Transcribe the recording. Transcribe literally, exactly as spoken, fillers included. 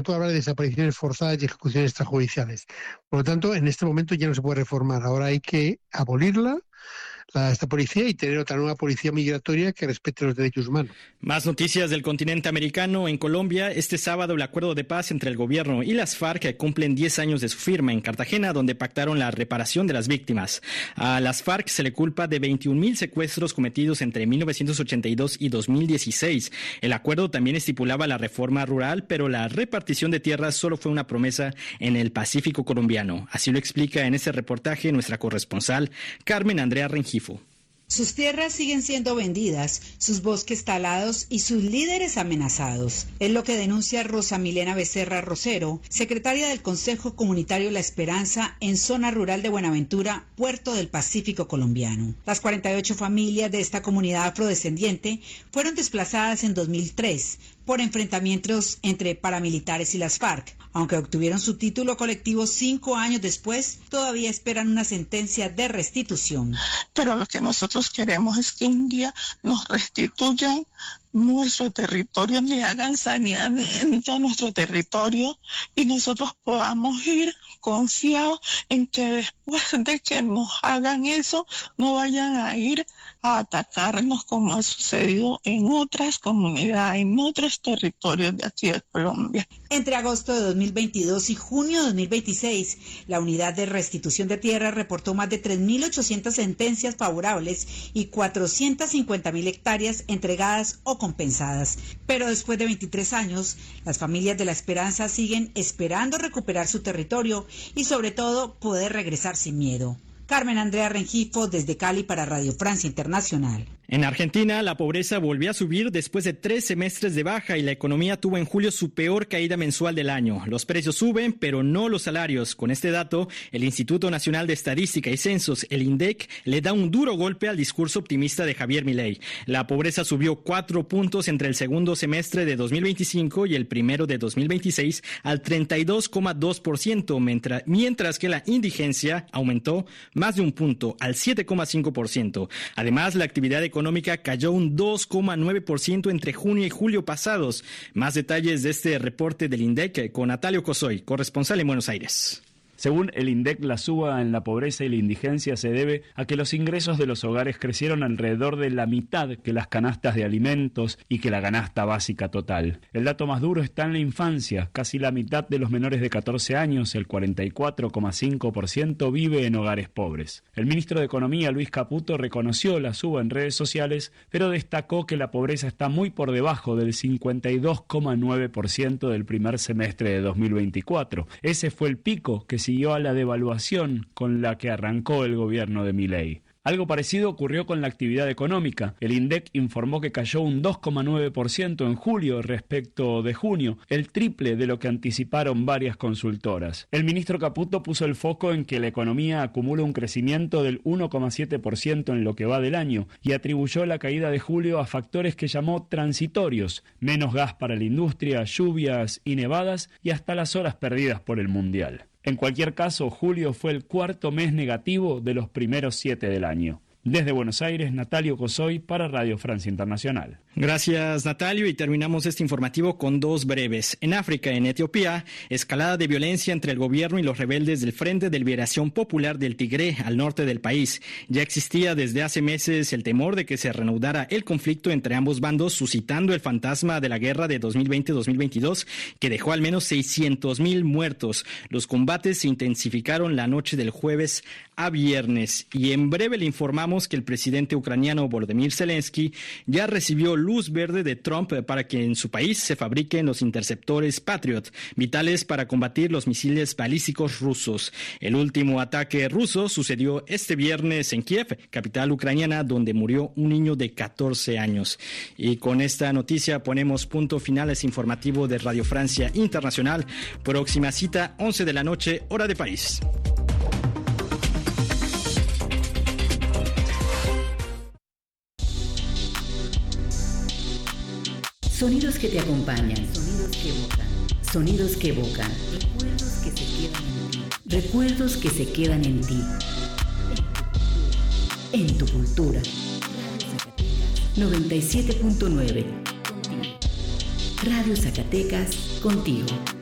puede hablar de desapariciones forzadas y ejecuciones extrajudiciales. Por lo tanto, en este momento ya no se puede reformar. Ahora hay que abolirla, la, esta policía, y tener otra nueva policía migratoria que respete los derechos humanos. Más noticias del continente americano. En Colombia, este sábado el acuerdo de paz entre el gobierno y las FARC cumplen diez años de su firma en Cartagena, donde pactaron la reparación de las víctimas. A las FARC se le culpa de veintiún mil secuestros cometidos entre mil novecientos ochenta y dos y dos mil dieciséis. El acuerdo también estipulaba la reforma rural, pero la repartición de tierras solo fue una promesa en el Pacífico colombiano. Así lo explica en este reportaje nuestra corresponsal Carmen Andrea Rengifo. Sus tierras siguen siendo vendidas, sus bosques talados y sus líderes amenazados. Es lo que denuncia Rosa Milena Becerra Rosero, secretaria del Consejo Comunitario La Esperanza en zona rural de Buenaventura, Puerto del Pacífico colombiano. Las cuarenta y ocho familias de esta comunidad afrodescendiente fueron desplazadas en dos mil tres por enfrentamientos entre paramilitares y las FARC. Aunque obtuvieron su título colectivo cinco años después, todavía esperan una sentencia de restitución. Pero lo que nosotros queremos es que un día nos restituyan nuestro territorio, le hagan saneamiento a nuestro territorio y nosotros podamos ir confiados en que después de que nos hagan eso, no vayan a ir a atacarnos como ha sucedido en otras comunidades, en otros territorios de aquí de Colombia. Entre agosto de dos mil veintidós y junio de dos mil veintiséis, la Unidad de Restitución de Tierra reportó más de tres mil ochocientas sentencias favorables y cuatrocientas cincuenta mil hectáreas entregadas o compensadas. Pero después de veintitrés años, las familias de La Esperanza siguen esperando recuperar su territorio y sobre todo poder regresar sin miedo. Carmen Andrea Rengifo desde Cali para Radio Francia Internacional. En Argentina, la pobreza volvió a subir después de tres semestres de baja y la economía tuvo en julio su peor caída mensual del año. Los precios suben, pero no los salarios. Con este dato, el Instituto Nacional de Estadística y Censos, el INDEC, le da un duro golpe al discurso optimista de Javier Milei. La pobreza subió cuatro puntos entre el segundo semestre de dos mil veinticinco y el primero de dos mil veintiséis al treinta y dos coma dos por ciento, mientras, mientras que la indigencia aumentó más de un punto al siete coma cinco por ciento. Además, la actividad económica económica cayó un dos coma nueve por ciento entre junio y julio pasados. Más detalles de este reporte del INDEC con Natalio Cosoy, corresponsal en Buenos Aires. Según el INDEC, la suba en la pobreza y la indigencia se debe a que los ingresos de los hogares crecieron alrededor de la mitad que las canastas de alimentos y que la canasta básica total. El dato más duro está en la infancia. Casi la mitad de los menores de catorce años, el cuarenta y cuatro coma cinco por ciento, vive en hogares pobres. El ministro de Economía, Luis Caputo, reconoció la suba en redes sociales, pero destacó que la pobreza está muy por debajo del cincuenta y dos coma nueve por ciento del primer semestre de dos mil veinticuatro. Ese fue el pico que siguió a la devaluación con la que arrancó el gobierno de Milei. Algo parecido ocurrió con la actividad económica. El INDEC informó que cayó un dos coma nueve por ciento en julio respecto de junio, el triple de lo que anticiparon varias consultoras. El ministro Caputo puso el foco en que la economía acumula un crecimiento del uno coma siete por ciento en lo que va del año y atribuyó la caída de julio a factores que llamó transitorios: menos gas para la industria, lluvias y nevadas y hasta las horas perdidas por el Mundial. En cualquier caso, julio fue el cuarto mes negativo de los primeros siete del año. Desde Buenos Aires, Natalio Cosoy para Radio Francia Internacional. Gracias, Natalio, y terminamos este informativo con dos breves. En África, en Etiopía, escalada de violencia entre el gobierno y los rebeldes del Frente de Liberación Popular del Tigré al norte del país. Ya existía desde hace meses el temor de que se reanudara el conflicto entre ambos bandos, suscitando el fantasma de la guerra de dos mil veinte dos mil veintidós, que dejó al menos seiscientos mil muertos. Los combates se intensificaron la noche del jueves a viernes, y en breve le informamos que el presidente ucraniano Volodymyr Zelensky ya recibió luz verde de Trump para que en su país se fabriquen los interceptores Patriot, vitales para combatir los misiles balísticos rusos. El último ataque ruso sucedió este viernes en Kiev, capital ucraniana, donde murió un niño de catorce años. Y con esta noticia ponemos punto final a este informativo de Radio Francia Internacional. Próxima cita, once de la noche, hora de París. Sonidos que te acompañan, sonidos que evocan, sonidos que evocan, recuerdos que se quedan en ti, recuerdos que se quedan en ti, en tu cultura. noventa y siete punto nueve Radio Zacatecas, contigo.